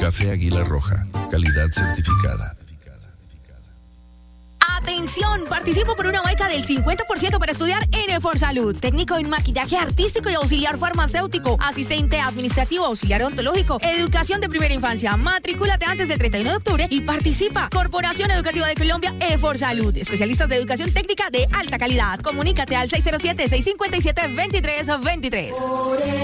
Café Águila Roja, calidad certificada. ¡Atención! Participo por una beca del 50% para estudiar en Eforsalud. Técnico en maquillaje artístico y auxiliar farmacéutico, asistente administrativo, auxiliar odontológico, educación de primera infancia. Matrículate antes del 31 de octubre y participa. Corporación Educativa de Colombia, Eforsalud. Especialistas de educación técnica de alta calidad. Comunícate al 607-657-2323.